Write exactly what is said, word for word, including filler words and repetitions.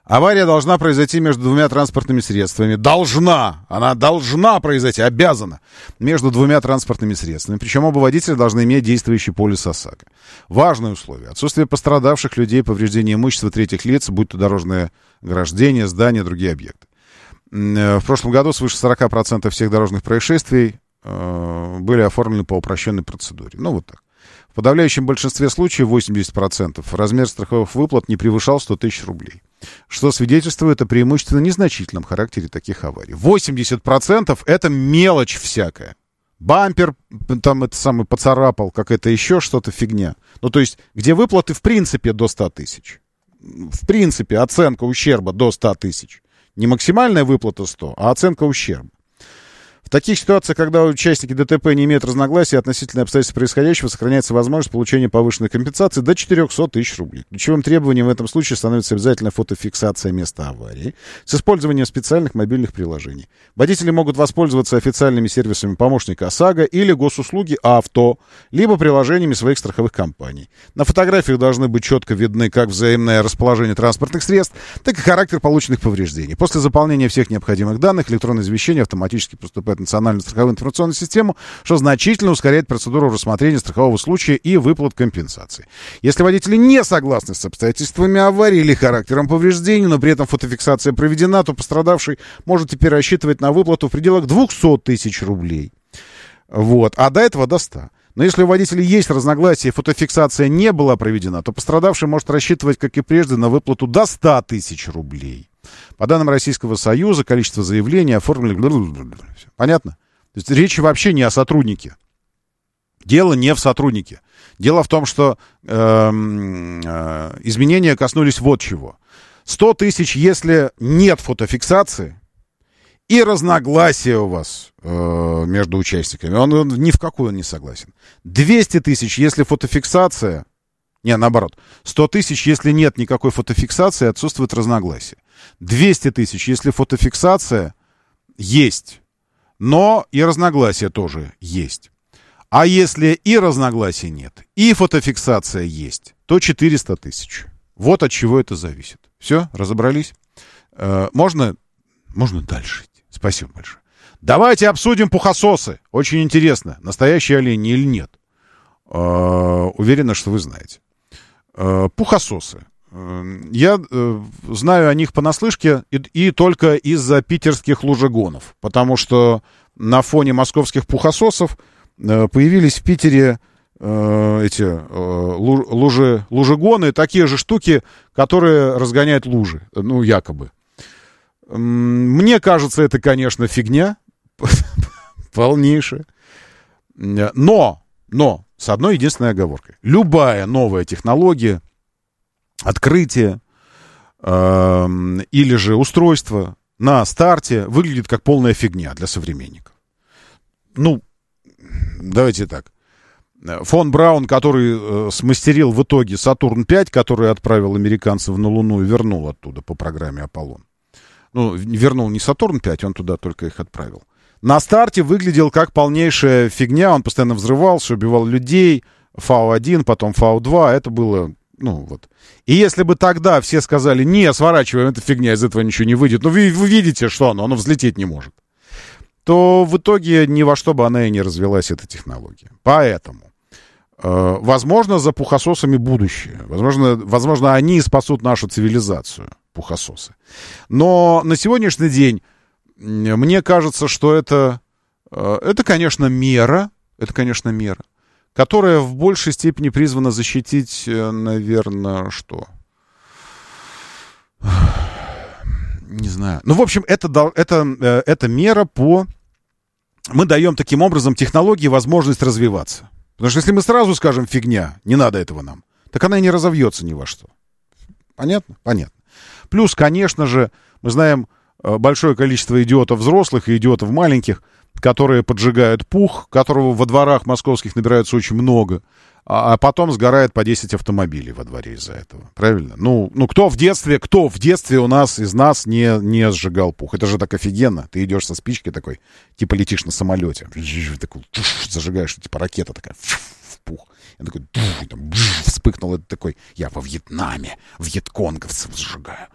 Авария должна произойти между двумя транспортными средствами. Должна! Она должна произойти, обязана. Между двумя транспортными средствами. Причем оба водителя должны иметь действующий полис ОСАГО. Важное условие. Отсутствие пострадавших людей, повреждения имущества третьих лиц, будь то дорожное ограждение, здания, другие объекты. В прошлом году свыше сорок процентов всех дорожных происшествий э, были оформлены по упрощенной процедуре. Ну, вот так. В подавляющем большинстве случаев, восемьдесят процентов, размер страховых выплат не превышал сто тысяч рублей. Что свидетельствует о преимущественно незначительном характере таких аварий. восемьдесят процентов это мелочь всякая. Бампер там это самый поцарапал, как это еще что-то фигня. Ну, то есть, где выплаты в принципе до ста тысяч. В принципе, оценка ущерба до ста тысяч. Не максимальная выплата сто, а оценка ущерба. В таких ситуациях, когда участники ДТП не имеют разногласий относительно обстоятельств происходящего, сохраняется возможность получения повышенной компенсации до четырехсот тысяч рублей. Ключевым требованием в этом случае становится обязательная фотофиксация места аварии с использованием специальных мобильных приложений. Водители могут воспользоваться официальными сервисами помощника ОСАГО или госуслуги авто, либо приложениями своих страховых компаний. На фотографиях должны быть четко видны как взаимное расположение транспортных средств, так и характер полученных повреждений. После заполнения всех необходимых данных электронное извещение автоматически поступает в Национальную страховую информационную систему, что значительно ускоряет процедуру рассмотрения страхового случая и выплат компенсации. Если водители не согласны с обстоятельствами аварии или характером повреждений, но при этом фотофиксация проведена, то пострадавший может теперь рассчитывать на выплату в пределах двухсот тысяч рублей. Вот. А до этого до ста. Но если у водителей есть разногласия и фотофиксация не была проведена, то пострадавший может рассчитывать, как и прежде, на выплату до ста тысяч рублей. По данным Российского Союза, количество заявлений оформили... Понятно? То есть речь вообще не о сотруднике. Дело не в сотруднике. Дело в том, что э, э, изменения коснулись вот чего. сто тысяч, если нет фотофиксации, и разногласия у вас э, между участниками, он, он ни в какую он не согласен. двести тысяч, если фотофиксация... Не, наоборот. сто тысяч, если нет никакой фотофиксации, отсутствует разногласие. двести тысяч, если фотофиксация есть, но и разногласия тоже есть. А если и разногласий нет, и фотофиксация есть, то четыреста тысяч. Вот от чего это зависит. Все, разобрались? Э, можно, можно дальше идти. Спасибо большое. Давайте обсудим пухососы. Очень интересно, настоящие олени или нет. Э, уверена, что вы знаете. Э, пухососы. Я э, знаю о них понаслышке и, и только из-за питерских лужегонов, потому что на фоне московских пухососов э, появились в Питере э, эти э, лужи, лужегоны, такие же штуки, которые разгоняют лужи, ну, якобы. Мне кажется, это, конечно, фигня полнейшая. Но, но, с одной единственной оговоркой. Любая новая технология, открытие э, или же устройство на старте выглядит как полная фигня для современников. Ну, давайте так. Фон Браун, который э, смастерил в итоге Сатурн пять, который отправил американцев на Луну и вернул оттуда по программе Аполлон. Ну, вернул не Сатурн пять, он туда только их отправил. На старте выглядел как полнейшая фигня, он постоянно взрывался, убивал людей. Фау один, потом Фау два, это было... Ну, вот. И если бы тогда все сказали, не, сворачиваем, это фигня, из этого ничего не выйдет, ну, вы, вы видите, что оно, оно взлететь не может, то в итоге ни во что бы она и не развилась, эта технология. Поэтому, э, возможно, за пухососами будущее. Возможно, возможно, они спасут нашу цивилизацию, пухососы. Но на сегодняшний день мне кажется, что это, э, это, конечно, мера, это, конечно, мера, которая в большей степени призвана защитить, наверное, что? Не знаю. Ну, в общем, это, это, это мера по... Мы даем таким образом технологии возможность развиваться. Потому что если мы сразу скажем «фигня», не надо этого нам, так она и не разовьется ни во что. Понятно? Понятно. Плюс, конечно же, мы знаем большое количество идиотов взрослых и идиотов маленьких, которые поджигают пух, которого во дворах московских набирается очень много, а, а потом сгорает по десять автомобилей во дворе из-за этого. Правильно? Ну, ну кто в детстве, кто в детстве у нас, из нас не, не сжигал пух? Это же так офигенно. Ты идешь со спичкой такой, типа летишь на самолете, такой, зажигаешь, типа ракета такая, в пух. Я такой, там, вспыхнул, это такой, я во Вьетнаме, вьетконговцев сжигаю.